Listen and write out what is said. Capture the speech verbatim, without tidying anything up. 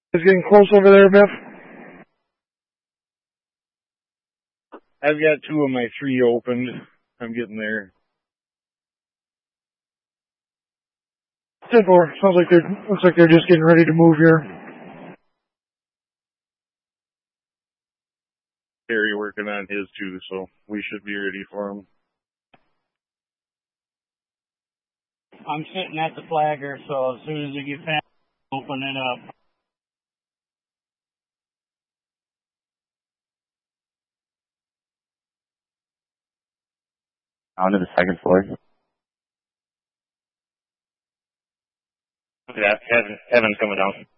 It's getting close over there, Biff. I've got two of my three opened. I'm getting there. ten four. Sounds like they're, looks like they're just getting ready to move here. Terry working on his too, so we should be ready for him. I'm sitting at the flagger, so as soon as we get fast, open it up. On to the second floor. Yeah, Kevin, Kevin's coming down.